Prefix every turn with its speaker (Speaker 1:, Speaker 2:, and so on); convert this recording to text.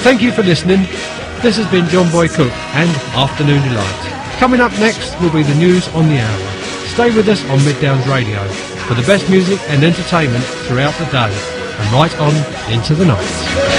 Speaker 1: Thank you for listening. This has been John Boy Cook and Afternoon Delight. Coming up next will be the news on the hour. Stay with us on Mid Downs Radio for the best music and entertainment throughout the day and right on into the night.